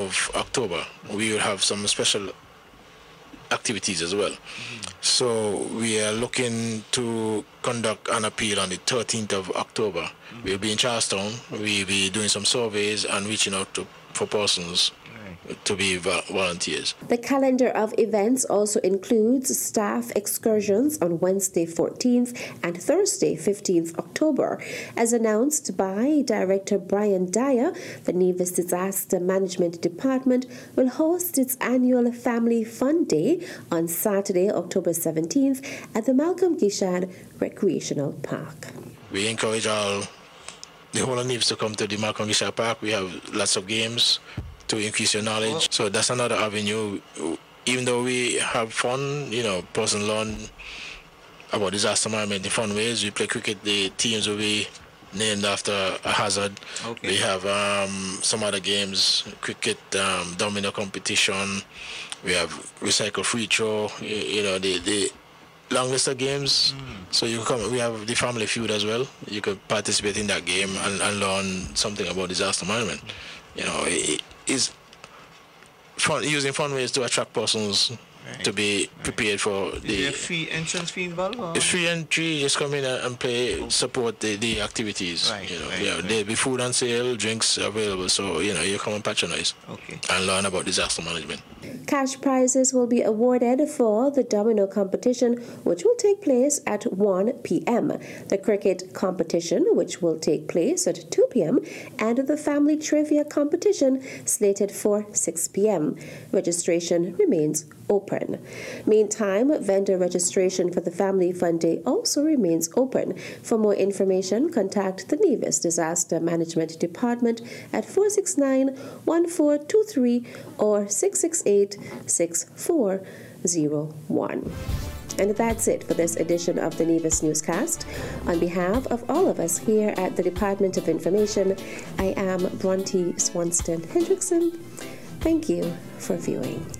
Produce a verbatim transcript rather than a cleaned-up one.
of October, we will have some special activities as well. Mm-hmm. So we are looking to conduct an appeal on the thirteenth of October. Mm-hmm. We'll be in Charlestown. We'll be doing some surveys and reaching out to for persons to be volunteers. The calendar of events also includes staff excursions on Wednesday fourteenth and Thursday fifteenth October. As announced by Director Brian Dyer, the Nevis Disaster Management Department will host its annual Family Fun Day on Saturday, October seventeenth at the Malcolm Gishad Recreational Park. We encourage all the whole of Nevis to come to the Malcolm Gishad Park. We have lots of games to increase your knowledge. So that's another avenue. Even though we have fun, you know, person learn about disaster management in fun ways. We play cricket, the teams will be named after a hazard. Okay. We have um, some other games, cricket, um, domino competition. We have recycle free throw, you, you know, the, the long list of games. Mm. So you come. We have the Family Feud as well. You could participate in that game and, and learn something about disaster management. You know, it is fun, using fun ways to attract persons right. to be prepared right. for the. Is there a free entrance fee involved? Or? It's free entry. Just come in and play, support the, the activities. Right, you know, right, yeah, right. There'll be food on sale, drinks available. So you know, you come and patronize. Okay. And learn about disaster management. Cash prizes will be awarded for the domino competition, which will take place at one p.m., the cricket competition, which will take place at two p.m., and the family trivia competition slated for six p.m. Registration remains open. Meantime, vendor registration for the Family Fun Day also remains open. For more information, contact the Nevis Disaster Management Department at four six nine, one four two three or six six eight, six four zero one. And that's it for this edition of the Nevis Newscast. On behalf of all of us here at the Department of Information, I am Bronte Swanston Hendrickson. Thank you for viewing.